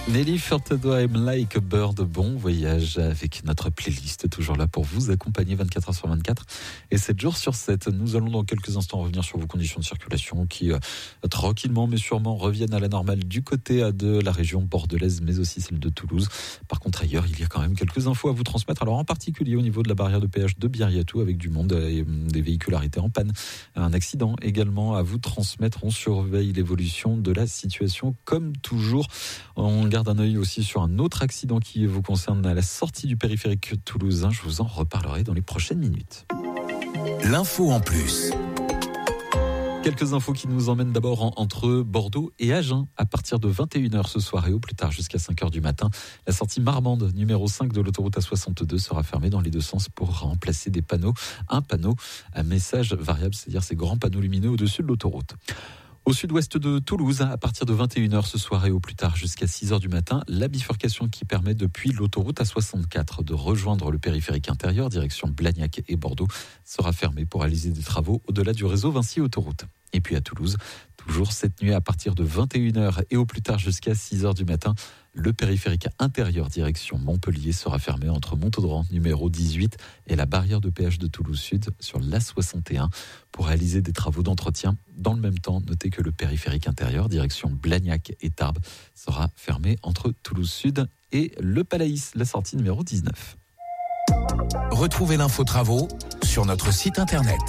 Nelly Furtado, I'm Like a Bird. Bon voyage avec notre playlist, toujours là pour vous accompagner 24h/24 et 7 jours sur 7. Nous allons dans quelques instants revenir sur vos conditions de circulation qui tranquillement mais sûrement reviennent à la normale du côté de la région bordelaise mais aussi celle de Toulouse. Par contre ailleurs, il y a quand même quelques infos à vous transmettre. Alors en particulier au niveau de la barrière de péage de Biriatou avec du monde et des véhicules arrêtés en panne. Un accident également à vous transmettre. On surveille l'évolution de la situation comme toujours. On garde un œil aussi sur un autre accident qui vous concerne à la sortie du périphérique toulousain. Je vous en reparlerai dans les prochaines minutes. L'info en plus. Quelques infos qui nous emmènent d'abord entre Bordeaux et Agen à partir de 21h ce soir et au plus tard jusqu'à 5h du matin. La sortie Marmande numéro 5 de l'autoroute A62 sera fermée dans les deux sens pour remplacer des panneaux. Un panneau à message variable, c'est-à-dire ces grands panneaux lumineux au-dessus de l'autoroute. Au sud-ouest de Toulouse, à partir de 21h ce soir et au plus tard jusqu'à 6h du matin, la bifurcation qui permet depuis l'autoroute A64 de rejoindre le périphérique intérieur, direction Blagnac et Bordeaux, sera fermée pour réaliser des travaux au-delà du réseau Vinci Autoroute. Et puis à Toulouse, toujours cette nuit à partir de 21h et au plus tard jusqu'à 6h du matin, le périphérique intérieur direction Montpellier sera fermé entre Montaudran numéro 18 et la barrière de péage de Toulouse Sud sur l'A61 pour réaliser des travaux d'entretien. Dans le même temps, notez que le périphérique intérieur direction Blagnac et Tarbes sera fermé entre Toulouse Sud et le Palaïs, la sortie numéro 19. Retrouvez l'info travaux sur notre site internet.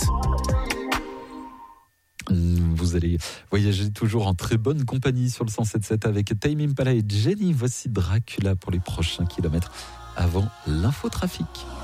Vous allez voyager toujours en très bonne compagnie sur le 107.7 avec Tame Impala et Jenny. Voici Dracula pour les prochains kilomètres avant l'infotrafic.